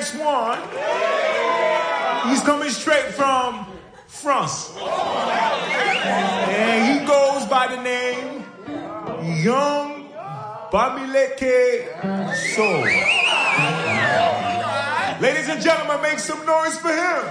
next one, he's coming straight from France. And he goes by the name Young Bamileke Soul. Ladies and gentlemen, make some noise for him.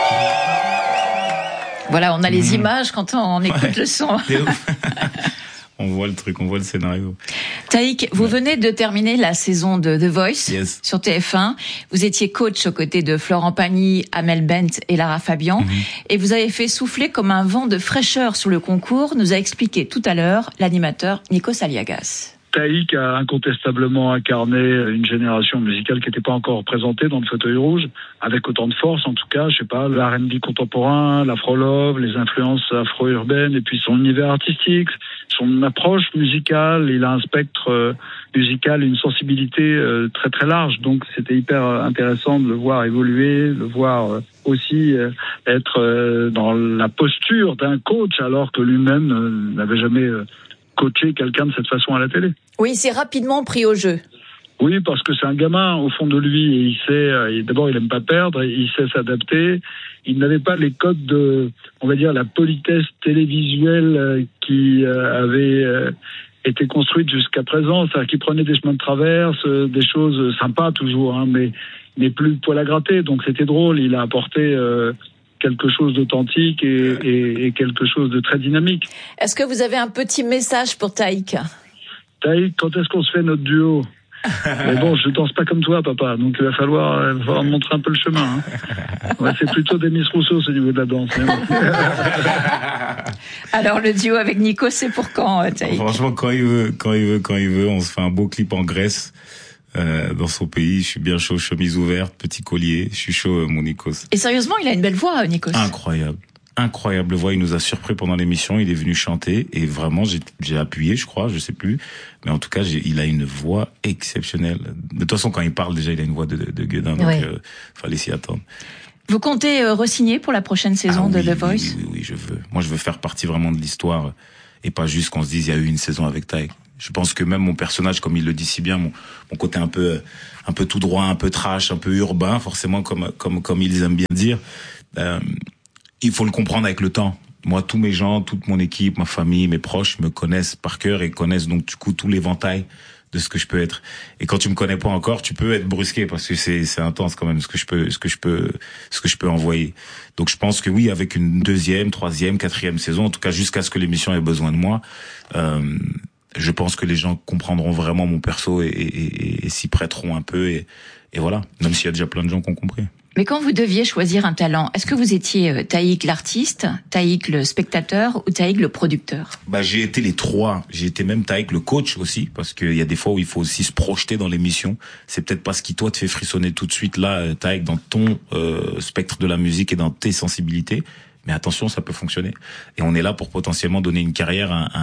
Voilà, on a les images quand on écoute le son. On voit le truc, on voit le scénario. Taïk, vous venez de terminer la saison de The Voice sur TF1. Vous étiez coach aux côtés de Florent Pagny, Amel Bent et Lara Fabian. Et vous avez fait souffler comme un vent de fraîcheur sur le concours, nous a expliqué tout à l'heure l'animateur Nikos Aliagas. Taïk a incontestablement incarné une génération musicale qui n'était pas encore représentée dans le fauteuil rouge, avec autant de force en tout cas, je sais pas, le R&B contemporain, l'afro-love, les influences afro-urbaines, et puis son univers artistique, son approche musicale, il a un spectre musical, une sensibilité très très large, donc c'était hyper intéressant de le voir évoluer, le voir aussi être dans la posture d'un coach alors que lui-même n'avait jamais coacher quelqu'un de cette façon à la télé. Oui, c'est rapidement pris au jeu. Oui, parce que c'est un gamin au fond de lui et il sait, d'abord il aime pas perdre, il sait s'adapter. Il n'avait pas les codes de, on va dire, la politesse télévisuelle qui avait été construite jusqu'à présent. C'est-à-dire qu'il prenait des chemins de traverse, des choses sympas toujours, hein, mais plus poil à gratter. Donc c'était drôle. Il a apporté quelque chose d'authentique et quelque chose de très dynamique. Est-ce que vous avez un petit message pour Taïk ? Taïk, quand est-ce qu'on se fait notre duo ? Mais bon, je danse pas comme toi, papa, donc il va falloir me montrer un peu le chemin. Hein. Ouais, c'est plutôt Demis Rousseau au niveau de la danse. Alors le duo avec Nico, c'est pour quand, Taïk ? Franchement, quand il veut, on se fait un beau clip en Grèce. Dans son pays, je suis bien chaud, chemise ouverte, petit collier, je suis chaud, mon Nikos. Et sérieusement, il a une belle voix, Nikos. Incroyable voix, il nous a surpris pendant l'émission, il est venu chanter et vraiment j'ai appuyé, je crois, je sais plus, mais en tout cas il a une voix exceptionnelle. De toute façon, quand il parle déjà, il a une voix de gueudin, donc fallait s'y attendre. Vous comptez re-signer pour la prochaine saison de The Voice ? Oui, je veux. Moi, je veux faire partie vraiment de l'histoire et pas juste qu'on se dise il y a eu une saison avec Taïk. Je pense que même mon personnage, comme il le dit si bien, mon côté un peu tout droit, un peu trash, un peu urbain, forcément comme ils aiment bien dire, il faut le comprendre avec le temps. Moi, tous mes gens, toute mon équipe, ma famille, mes proches me connaissent par cœur et connaissent donc du coup tout l'éventail de ce que je peux être. Et quand tu me connais pas encore, tu peux être brusqué parce que c'est intense quand même ce que je peux envoyer. Donc je pense que oui, avec une deuxième, troisième, quatrième saison, en tout cas jusqu'à ce que l'émission ait besoin de moi, je pense que les gens comprendront vraiment mon perso et s'y prêteront un peu et voilà. Même s'il y a déjà plein de gens qui ont compris. Mais quand vous deviez choisir un talent, est-ce que vous étiez Taïk l'artiste, Taïk le spectateur ou Taïk le producteur ? J'ai été les trois. J'ai été même Taïk le coach aussi, parce qu'il y a des fois où il faut aussi se projeter dans l'émission. C'est peut-être pas ce qui toi te fait frissonner tout de suite là, Taïk, dans ton spectre de la musique et dans tes sensibilités. Mais attention, ça peut fonctionner. Et on est là pour potentiellement donner une carrière à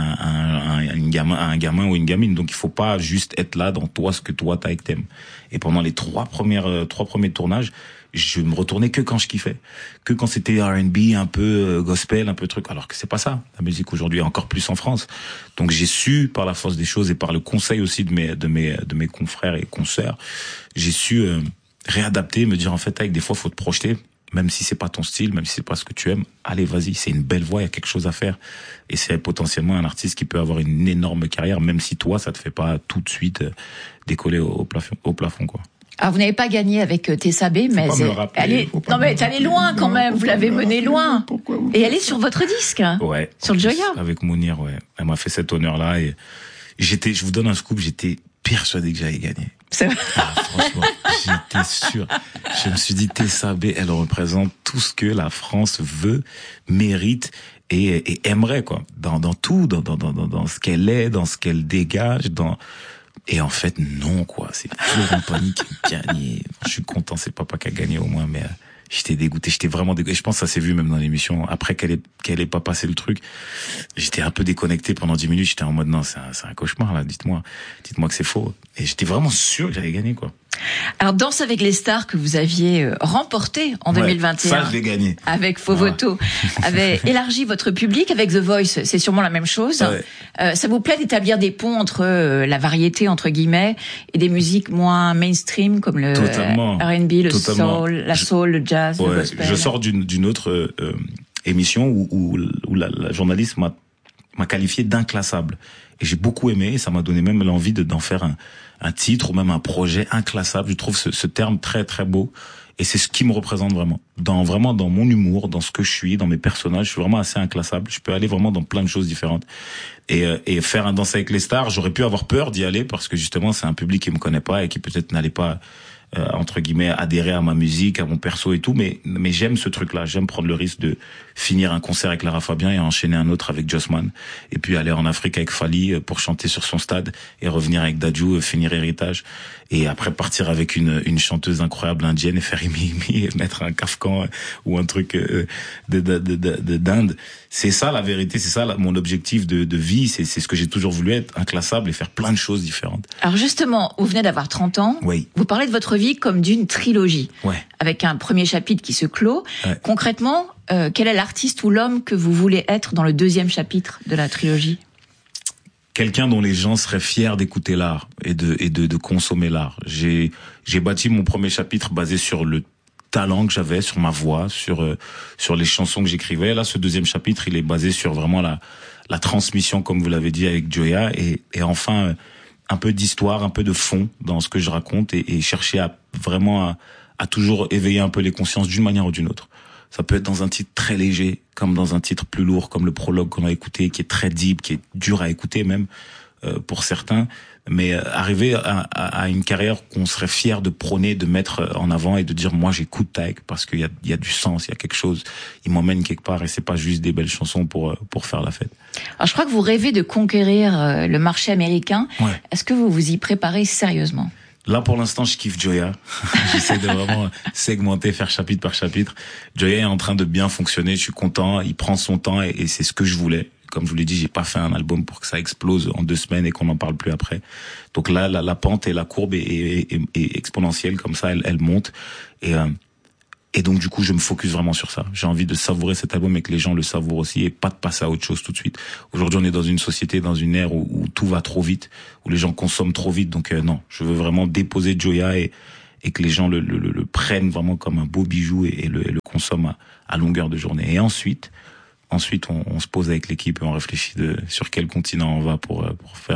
un gamin ou une gamine. Donc il faut pas juste être là dans toi ce que toi Taïk t'aimes. Et pendant les trois premiers tournages, je me retournais que quand je kiffais, que quand c'était R&B, un peu gospel, un peu truc, alors que c'est pas ça. La musique aujourd'hui, encore plus en France. Donc j'ai su, par la force des choses et par le conseil aussi de mes confrères et consoeurs, j'ai su réadapter, me dire en fait, avec des fois faut te projeter, même si c'est pas ton style, même si c'est pas ce que tu aimes. Allez, vas-y, c'est une belle voix, il y a quelque chose à faire. Et c'est potentiellement un artiste qui peut avoir une énorme carrière, même si toi, ça te fait pas tout de suite décoller au plafond, quoi. Alors vous n'avez pas gagné avec Tessa B, mais t'es allé loin quand même, vous l'avez menée loin. Et elle est sur votre disque. Ouais. Sur le Joya. Avec Mounir, ouais. Elle m'a fait cet honneur-là et je vous donne un scoop, j'étais persuadé que j'allais gagner. C'est vrai. Franchement, j'étais sûr. Je me suis dit, Tessa B, elle représente tout ce que la France veut, mérite et aimerait, quoi. Dans tout, dans ce qu'elle est, dans ce qu'elle dégage, et en fait, non, quoi. C'est Florent Pagny qui a gagné. Je suis content, c'est papa qui a gagné au moins, mais j'étais dégoûté. J'étais vraiment dégoûté. Je pense que ça s'est vu même dans l'émission. Après qu'elle ait pas passé le truc, j'étais un peu déconnecté pendant 10 minutes. J'étais en mode, non, c'est un cauchemar, là. Dites-moi que c'est faux. Et j'étais vraiment sûr que j'allais gagner, quoi. Alors, Danse avec les stars que vous aviez remporté en 2021. Ça, je l'ai gagné. Avec Fovoto, avait élargi votre public. Avec The Voice, c'est sûrement la même chose. Ouais. Ça vous plaît d'établir des ponts entre la variété, entre guillemets, et des musiques moins mainstream, comme le R&B, le soul, la soul, le jazz, le gospel. Je sors d'une autre émission où la journaliste m'a qualifié d'inclassable. Et j'ai beaucoup aimé, et ça m'a donné même l'envie d'en faire un titre ou même un projet inclassable. Je trouve ce terme très très beau, et c'est ce qui me représente vraiment. Dans mon humour, dans ce que je suis, dans mes personnages, je suis vraiment assez inclassable. Je peux aller vraiment dans plein de choses différentes. Et faire un Danse avec les stars, j'aurais pu avoir peur d'y aller parce que justement c'est un public qui me connaît pas et qui peut-être n'allait pas entre guillemets adhérer à ma musique, à mon perso et tout, mais j'aime ce truc-là, j'aime prendre le risque de finir un concert avec Lara Fabian et enchaîner un autre avec Jossman, et puis aller en Afrique avec Fally pour chanter sur son stade, et revenir avec Dadju, finir Héritage, et après partir avec une chanteuse incroyable indienne et faire Imi et mettre un Kafkan ou un truc d'Inde. C'est ça la vérité, c'est ça mon objectif de vie, c'est ce que j'ai toujours voulu être, inclassable et faire plein de choses différentes. Alors justement, vous venez d'avoir 30 ans, oui. Vous parlez de votre vie comme d'une trilogie, avec un premier chapitre qui se clôt. Concrètement, quel est l'artiste ou l'homme que vous voulez être dans le deuxième chapitre de la trilogie? Quelqu'un dont les gens seraient fiers d'écouter l'art et de consommer l'art. J'ai bâti mon premier chapitre basé sur le talent que j'avais, sur ma voix, sur les chansons que j'écrivais. Là, ce deuxième chapitre, il est basé sur vraiment la transmission, comme vous l'avez dit, avec Gioia, et enfin un peu d'histoire, un peu de fond dans ce que je raconte, et chercher à toujours éveiller un peu les consciences d'une manière ou d'une autre. Ça peut être dans un titre très léger, comme dans un titre plus lourd, comme le prologue qu'on a écouté, qui est très deep, qui est dur à écouter même pour certains. Mais arriver à une carrière qu'on serait fier de prôner, de mettre en avant et de dire moi j'écoute Taek parce qu'il y a du sens, il y a quelque chose, il m'emmène quelque part et c'est pas juste des belles chansons pour faire la fête. Alors je crois que vous rêvez de conquérir le marché américain. Est-ce que vous vous y préparez sérieusement? Là, pour l'instant, je kiffe Gioia. J'essaie de vraiment segmenter, faire chapitre par chapitre. Gioia est en train de bien fonctionner. Je suis content. Il prend son temps et c'est ce que je voulais. Comme je vous l'ai dit, j'ai pas fait un album pour que ça explose en 2 semaines et qu'on n'en parle plus après. Donc là, la pente et la courbe est exponentielle, comme ça, elle monte. Et donc, du coup, je me focus vraiment sur ça. J'ai envie de savourer cet album et que les gens le savourent aussi et pas de passer à autre chose tout de suite. Aujourd'hui, on est dans une société, dans une ère où tout va trop vite, où les gens consomment trop vite. Donc, non, je veux vraiment déposer Gioia et que les gens le prennent vraiment comme un beau bijou et le consomment à longueur de journée. Et ensuite, on se pose avec l'équipe et on réfléchit sur quel continent on va pour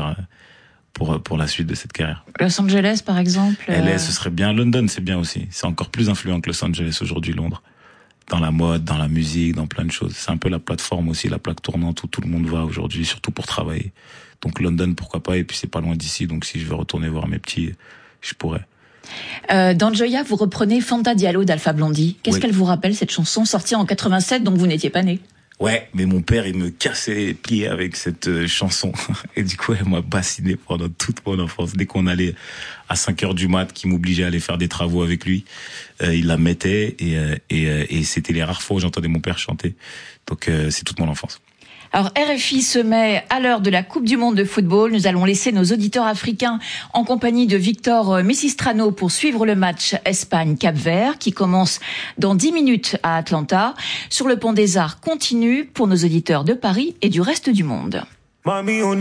la suite de cette carrière. Los Angeles, par exemple. LA, ce serait bien. London, c'est bien aussi. C'est encore plus influent que Los Angeles aujourd'hui, Londres. Dans la mode, dans la musique, dans plein de choses. C'est un peu la plateforme aussi, la plaque tournante où tout le monde va aujourd'hui, surtout pour travailler. Donc London, pourquoi pas. Et puis c'est pas loin d'ici. Donc si je veux retourner voir mes petits, je pourrais. Dans Gioia, vous reprenez Fanta Diallo d'Alpha Blondy. Qu'est-ce qu'elle vous rappelle, cette chanson sortie en 87, donc vous n'étiez pas né? Ouais, mais mon père, il me cassait les pieds avec cette chanson. Et du coup, elle m'a bassiné pendant toute mon enfance. Dès qu'on allait à 5h du mat, qui m'obligeait à aller faire des travaux avec lui, il la mettait et c'était les rares fois où j'entendais mon père chanter. Donc, c'est toute mon enfance. Alors RFI se met à l'heure de la Coupe du Monde de football. Nous allons laisser nos auditeurs africains en compagnie de Victor Messistrano pour suivre le match Espagne-Cap-Vert qui commence dans 10 minutes à Atlanta. Sur le pont des Arts continue pour nos auditeurs de Paris et du reste du monde.